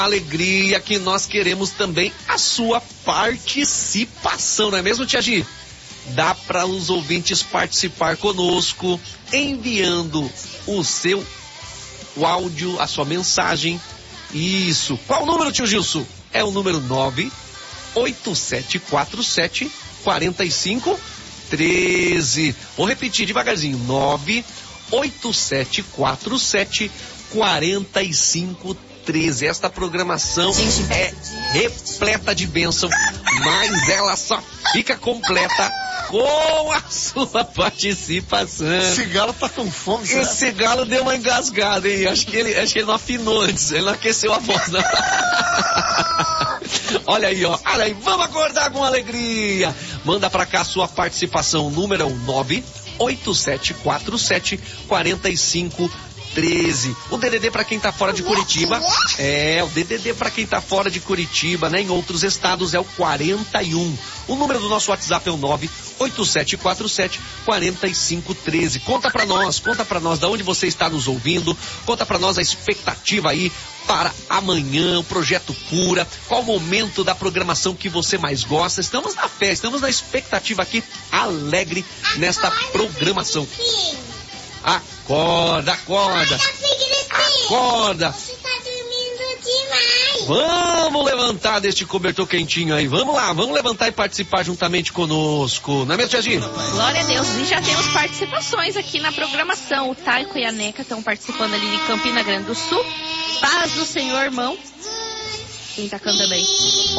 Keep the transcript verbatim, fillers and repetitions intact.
alegria que nós queremos também a sua participação, não é mesmo, Tia Gi? Dá para os ouvintes participar conosco, enviando o seu o áudio, a sua mensagem. Isso. Qual o número, tio Gilson? É o número nove oito sete quatro sete quatro cinco um três. Vou repetir devagarzinho. nove oito sete quatro sete quatro cinco treze. Esta programação é repleta de bênção, mas ela só fica completa com a sua participação. Esse galo tá com fome, sabe? Esse galo deu uma engasgada, hein? Acho que ele, acho que ele não afinou antes, ele não aqueceu a voz, não. Olha aí, ó. Olha aí, vamos acordar com alegria. Manda pra cá a sua participação. O número é o nove oito sete quatro sete quatro cinco treze. O D D D para quem tá fora de Curitiba é o D D D para quem tá fora de Curitiba, né? Em outros estados é o quarenta e um. O número do nosso WhatsApp é o nove oito sete quatro sete quatro cinco um três. Conta pra nós, conta pra nós de onde você está nos ouvindo, conta pra nós a expectativa aí para amanhã, o Projeto Cura, qual o momento da programação que você mais gosta. Estamos na fé, estamos na expectativa aqui alegre nesta programação. Acorda, acorda. Acorda. Você tá dormindo demais. Vamos levantar deste cobertor quentinho aí. Vamos lá, vamos levantar e participar juntamente conosco. Não é mesmo, Tia Gi? Glória a Deus. E já temos participações aqui na programação. O Taico e a Neca estão participando ali de Campina Grande do Sul. Paz do Senhor, irmão. Quem tá cantando aí?